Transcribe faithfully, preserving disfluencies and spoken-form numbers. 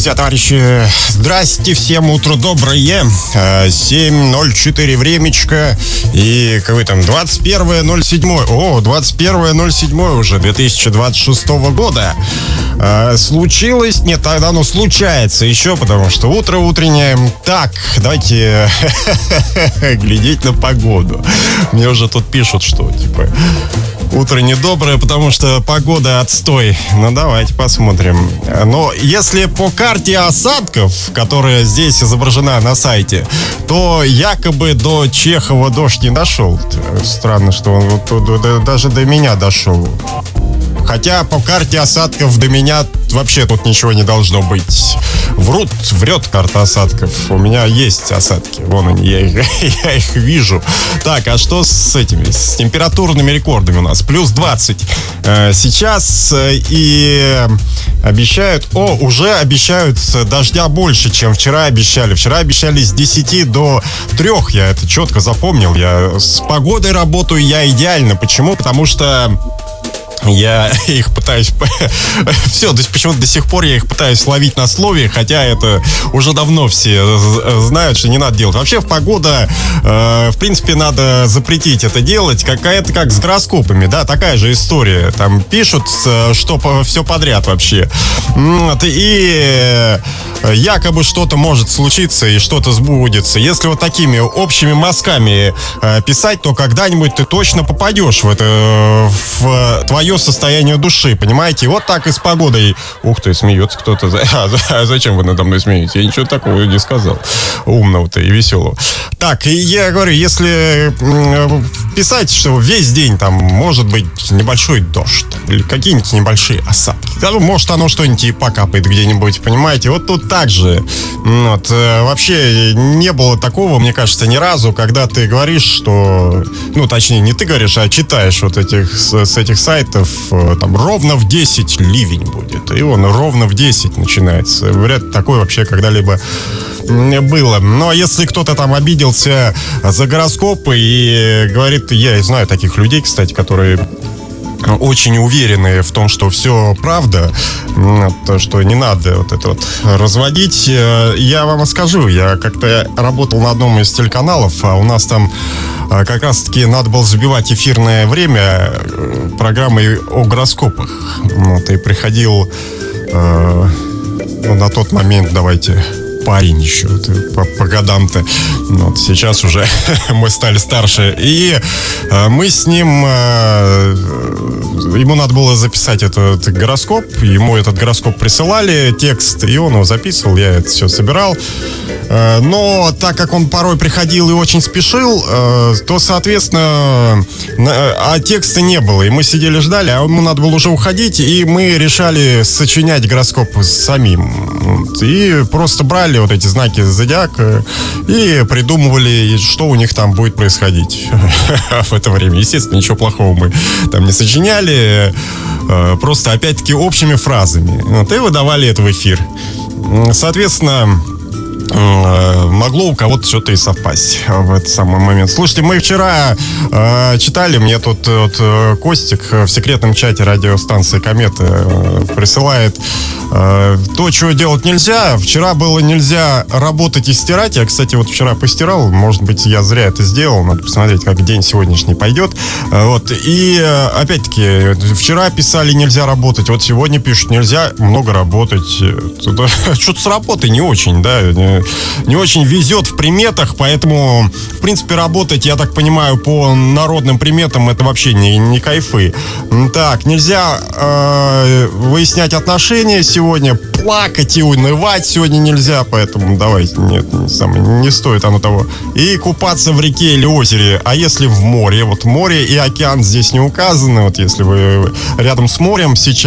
Друзья, товарищи, здрасте, всем утро доброе. семь ноль четыре времечко. И какой там, двадцать первое ноль седьмое. О, двадцать первое ноль седьмое уже две тысячи двадцать шестого года. Случилось, нет, тогда оно случается еще, потому что утро утреннее. Так, давайте глядеть на погоду. Мне уже тут пишут, что типа утро недоброе, потому что погода отстой. Ну, давайте посмотрим. Но если по карте осадков, которая здесь изображена на сайте, то якобы до Чехова дождь не дошел. Странно, что он вот даже до меня дошел. Хотя по карте осадков до меня вообще тут ничего не должно быть. Врут, врет карта осадков. У меня есть осадки. Вон они, я их, я их вижу. Так, а что с этими, с температурными рекордами у нас? Плюс двадцать э, сейчас. Э, и обещают, о, уже обещают дождя больше, чем вчера обещали. Вчера обещали с десяти до трёх. Я это четко запомнил. Я с погодой работаю я идеально. Почему? Потому что я их пытаюсь... Все, почему-то до сих пор я их пытаюсь ловить на слове, хотя это уже давно все знают, что не надо делать. Вообще, в погода, э, в принципе, надо запретить это делать. Какая-то как с гороскопами, да, такая же история. Там пишут, что все подряд вообще. И якобы что-то может случиться и что-то сбудется. Если вот такими общими мазками э, писать, то когда-нибудь ты точно попадешь в это, в твое состояние души, понимаете? Вот так и с погодой. Ух ты, смеется кто-то. А, а зачем вы надо мной смеетесь? Я ничего такого не сказал. Умного-то и веселого. Так, и я говорю, если писать, что весь день там может быть небольшой дождь или какие-нибудь небольшие осадки. Может, оно что-нибудь и покапает где-нибудь, понимаете? Вот тут так же. Вот, вообще не было такого, мне кажется, ни разу, когда ты говоришь, что... Ну, точнее, не ты говоришь, а читаешь вот этих, с этих сайтов, там, ровно в десять ливень будет. И он ровно в десять начинается. Вряд ли такое вообще когда-либо было. Но если кто-то там обиделся за гороскопы и говорит, я знаю таких людей, кстати, которые очень уверены в том, что все правда, то, что не надо вот это вот разводить. Я вам скажу, я как-то работал на одном из телеканалов, а у нас там как раз-таки надо было забивать эфирное время программой о гороскопах. Вот, и приходил э, ну, на тот момент, давайте... парень еще по, по годам-то. Вот, сейчас уже мы стали старше. И э, мы с ним... Э, ему надо было записать этот гороскоп. Ему этот гороскоп присылали, текст, и он его записывал. Я это все собирал. Э, но так как он порой приходил и очень спешил, э, то, соответственно... Э, а текста не было. И мы сидели, ждали, а ему надо было уже уходить. И мы решали сочинять гороскоп самим. И просто брали вот эти знаки зодиака и придумывали, что у них там будет происходить в это время. Естественно, ничего плохого мы там не сочиняли, просто опять-таки общими фразами. Вот, и выдавали это в эфир. Соответственно, могло у кого-то что-то и совпасть в этот самый момент. Слушайте, мы вчера э, читали, мне тут вот, Костик в секретном чате радиостанции «Комета» э, присылает э, то, чего делать нельзя. Вчера было нельзя работать и стирать. Я, кстати, вот вчера постирал. Может быть, я зря это сделал. Надо посмотреть, как день сегодняшний пойдет. Э, вот. И, э, опять-таки, вчера писали нельзя работать. Вот сегодня пишут нельзя много работать. Что-то с работой не очень, да, не очень везет в приметах, поэтому, в принципе, работать, я так понимаю, по народным приметам это вообще не, не кайфы. Так, нельзя э, выяснять отношения сегодня, плакать и унывать сегодня нельзя, поэтому давайте, нет, не, сам, не стоит оно того. И купаться в реке или озере, а если в море, вот море и океан здесь не указаны, вот если вы рядом с морем сейчас,